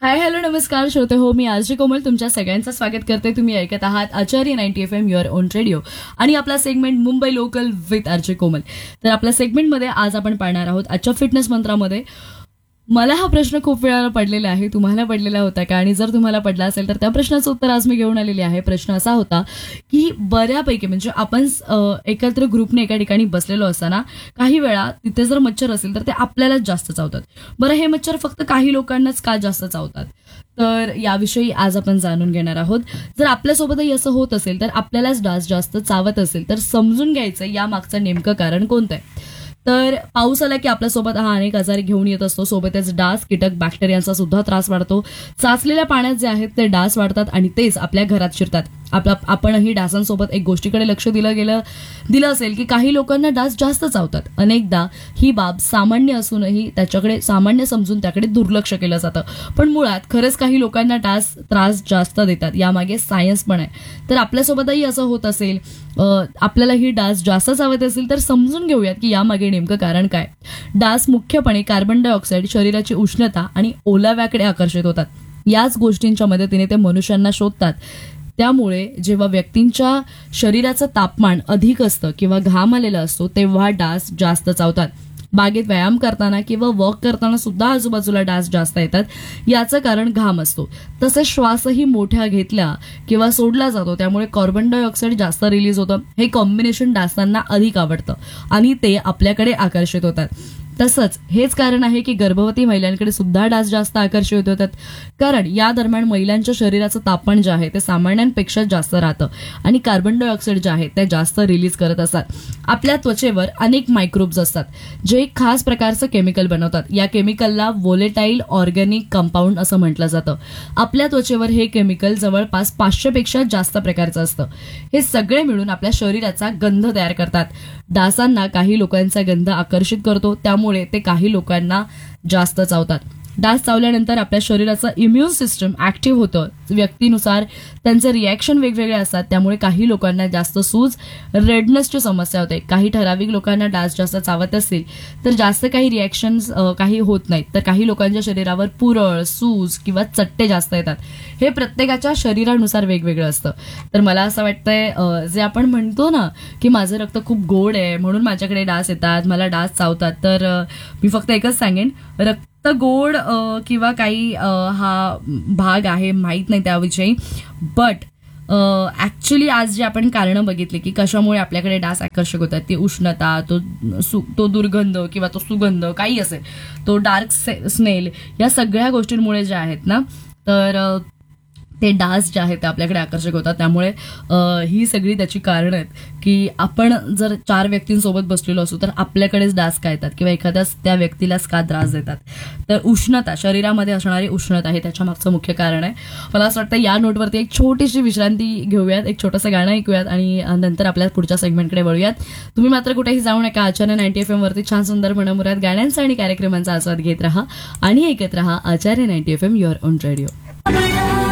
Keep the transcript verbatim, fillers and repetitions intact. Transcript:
Hi hello नमस्कार श्रोते हो, मी आरजे कोमल तुमच्या सगळ्यांचं स्वागत करते. तुम्ही ऐकत आहात आचार्य ninety F am your on radio आणि आपला segment Mumbai local with RJ कोमल. तर आपल्या सेगमेंटमध्ये आज आपण पाहणार आहोत आजच्या फिटनेस मंत्रामध्ये. मला हा प्रश्न खूप वेळा पडलेला आहे, तुम्हाला पडलेला होता का? आणि जर तुम्हाला पडला असेल तर त्या प्रश्नाचं उत्तर आज मी घेऊन आलेली आहे. प्रश्न असा होता की बऱ्यापैकी म्हणजे आपण अ, एकत्र ग्रुपने एका ठिकाणी बसलेलो असताना काही वेळा तिथे जर मच्छर असेल तर ते आपल्यालाच जास्त चावतात. बरं, हे मच्छर फक्त काही लोकांनाच का जास्त चावतात? तर याविषयी आज आपण जाणून घेणार आहोत. जर आपल्यासोबतही असं होत असेल तर आपल्यालाच डास जास्त चावत असेल तर समजून घ्यायचं यामागचं नेमकं कारण कोणतं आहे. तर पाऊस आला की आपल्यासोबत हा अनेक आजार घेऊन येत असतो. सोबतच डास, कीटक, बॅक्टेरियांचा सुद्धा त्रास वाढतो. साचलेल्या पाण्यात जे आहेत ते डास वाढतात आणि तेच आपल्या घरात शिरतात. आपला आपणही डासांसोबत एक गोष्टीकडे लक्ष दिलं गेलं दिलं असेल की काही लोकांना डास जास्त चावतात. अनेकदा ही बाब सामान्य असूनही त्याच्याकडे सामान्य समजून त्याकडे दुर्लक्ष केलं जातं. पण मुळात खरंच काही लोकांना डास त्रास जास्त देतात, यामागे सायन्स पण आहे. तर आपल्यासोबतही असं होत असेल, आपल्याला ही डास जास्त चावत असेल तर समजून घेऊयात की यामागे नेमकं कारण काय. डास मुख्यपणे कार्बन डायऑक्साईड, शरीराची उष्णता आणि ओलाव्याकडे आकर्षित होतात. याच गोष्टींच्या मदतीने ते मनुष्यांना शोधतात. त्यामुळे जेव्हा व्यक्तींच्या शरीराचं तापमान अधिक असतं किंवा घाम आलेला असतो तेव्हा डास जास्त चावतात. बागेत व्यायाम करताना किंवा वॉक करताना सुद्धा आजूबाजूला डास जास्त येतात. याचं कारण घाम असतो. तसेच श्वासही मोठ्या घेतला किंवा सोडला जातो त्यामुळे कार्बन डायऑक्साईड जास्त रिलीज होतं. हे कॉम्बिनेशन डासांना अधिक आवडतं आणि ते आपल्याकडे आकर्षित होतात. तसंच हेच कारण आहे की गर्भवती महिलांकडे सुद्धा डास जास्त आकर्षित होतात, कारण या दरम्यान महिलांच्या शरीराचं तापमान जे आहे ते सामान्यांपेक्षा जास्त राहतं आणि कार्बन डायऑक्साईड जे आहे ते जास्त रिलीज करत असतात. आपल्या त्वचेवर अनेक मायक्रोब्स असतात जे एक खास प्रकारचं केमिकल बनवतात. या केमिकलला व्होलेटाईल ऑर्गॅनिक कंपाऊंड असं म्हटलं जातं. आपल्या त्वचेवर हे केमिकल जवळपास पाचशे पेक्षा जास्त प्रकारचं असतं. हे सगळे मिळून आपल्या शरीराचा गंध तयार करतात. डासांना काही लोकांचा गंध आकर्षित करतो, त्यामुळे ते काही लोकांना जास्त चावतात. डास चावल्यानंतर आपल्या शरीराचं इम्युन सिस्टम ऍक्टिव्ह होतं. व्यक्तीनुसार त्यांचे रिॲक्शन वेगवेगळे असतात. त्यामुळे काही लोकांना जास्त सूज, रेडनेसची समस्या होते. काही ठराविक लोकांना डास जास्त चावत असतील तर जास्त काही रिॲक्शन्स काही होत नाहीत, तर काही लोकांच्या शरीरावर पुरळ, सूज किंवा चट्टे जास्त येतात. हे प्रत्येकाच्या शरीरानुसार वेगवेगळं असतं. तर मला असं वाटतंय, जे आपण म्हणतो ना की माझं रक्त खूप गोड आहे म्हणून माझ्याकडे डास येतात, मला डास चावतात, तर मी फक्त एकच सांगेन, रक्त गोड किंवा काही हा भाग आहे माहीत नाही त्याविषयी, बट ऍक्च्युली आज जे आपण कारणं बघितली की कशामुळे आपल्याकडे डास आकर्षक होतात, ती उष्णता, तो तो दुर्गंध किंवा तो सुगंध काही असेल, तो डार्क स्मेल, या सगळ्या गोष्टींमुळे जे आहेत ना, तर ते डास जे आहेत ते आपल्याकडे आकर्षक होतात. त्यामुळे ही सगळी त्याची कारणं आहेत की आपण जर चार व्यक्तींसोबत बसलेलो असू तर आपल्याकडेच डास का येतात किंवा एखाद्याच त्या व्यक्तीलाच का त्रास देतात. तर उष्णता, शरीरामध्ये असणारी उष्णता हे त्याच्या मागचं मुख्य कारण आहे. मला असं वाटतं या नोटवरती एक छोटीशी विश्रांती घेऊयात, एक छोटंसं गाणं ऐकूयात आणि नंतर आपल्या पुढच्या सेगमेंटकडे वळूयात. तुम्ही मात्र कुठेही जाऊ नका. आचार्य नाईन्टी एफ एम वरती छान सुंदर मनमुराद गाण्यांचा आणि कार्यक्रमांचा आस्वाद घेत राहा आणि ऐकत राहा आचार्य ninety F am your on radio.